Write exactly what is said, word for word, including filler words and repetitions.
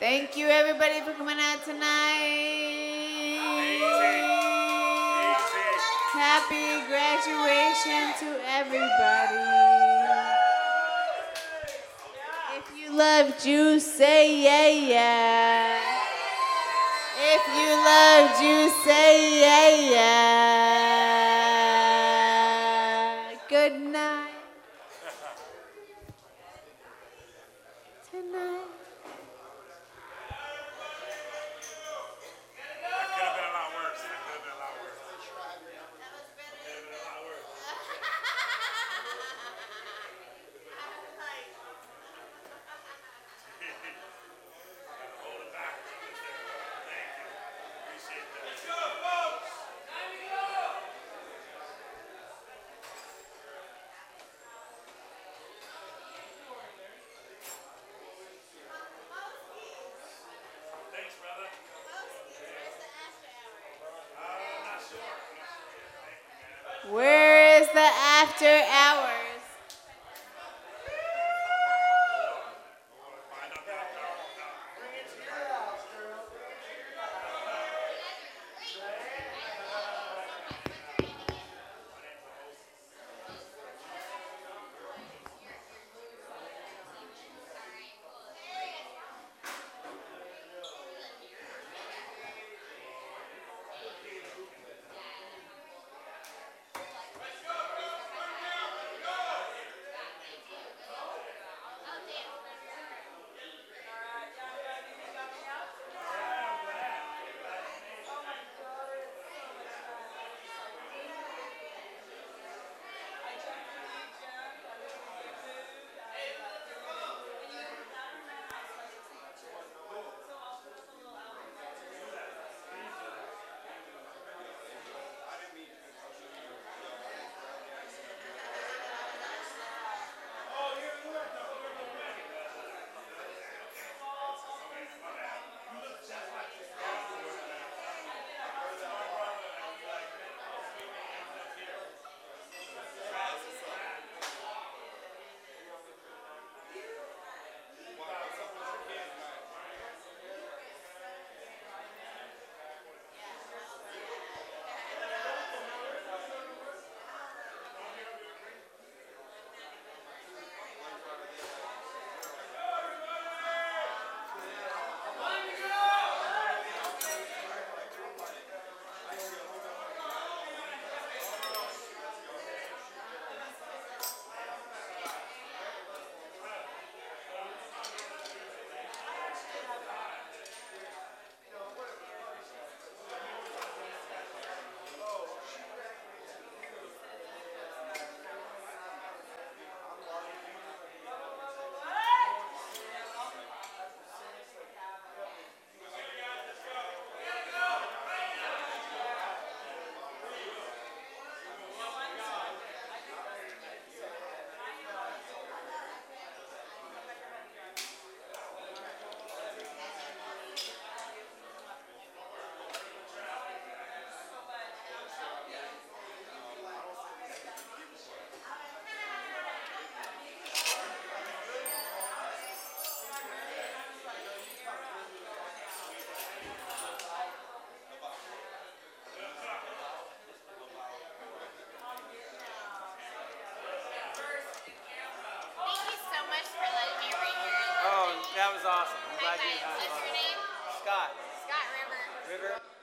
Thank you, everybody, for coming out tonight. Easy. Easy. Happy graduation to everybody. If you love juice, say yeah, yeah. If you love juice, say yeah, yeah. Good night. Tonight. That could have been a lot worse. That could have been a lot worse. That was better. That could have been a lot worse. Hold it back. Thank you. Appreciate that. Let's go, folks. Time to go. Thanks, brother. Where is the after hours? That was awesome. I'm glad you had fun. What's your name? Scott. Scott River. River.